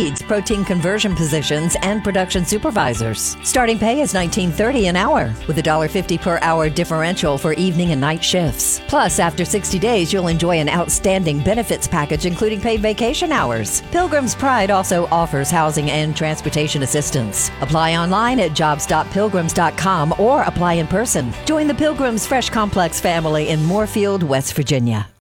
leads, protein conversion positions, and production supervisors. Starting pay is $19.30 an hour, with $1.50 per hour differential for evening and night shifts. Plus, after 60 days, you'll enjoy an outstanding benefits package, including paid vacation hours. Pilgrim's Pride also offers housing and transportation assistance. Apply online at jobs.pilgrims.com or apply in person. Join the Pilgrims Fresh Complex family in Moorfield, West Virginia.